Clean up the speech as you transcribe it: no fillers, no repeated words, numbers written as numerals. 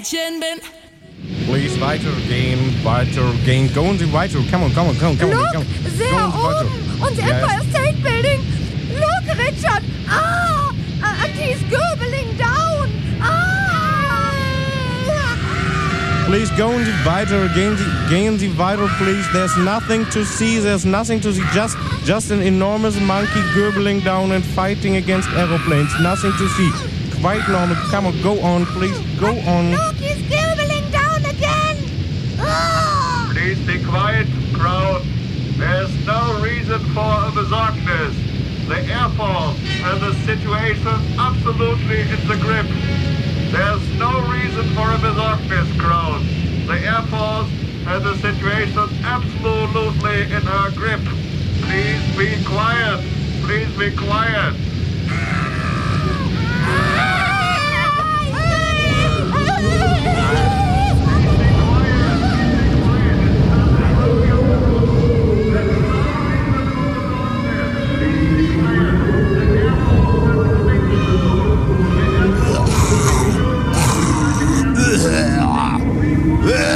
Mädchen bin. Please, weitergehen. Going Sie weiter. Come on. Look, there oben. On the Empire State Building. Look, Richard. And he's gobbling down. Please, gehen Sie weiter. Gehen Sie weiter, please. There's nothing to see. Just an enormous monkey gobbling down and fighting against aeroplanes. Nothing to see. Quite normal. Come on, go on, please. Go on. Look, he's gobbling down again. Please be quiet, crowd. There's no reason for besorgnis. The Air Force has the situation absolutely in the grip. There's no reason for a besorgnis, crowd. The Air Force has the situation absolutely in her grip. Please be quiet. Please be quiet.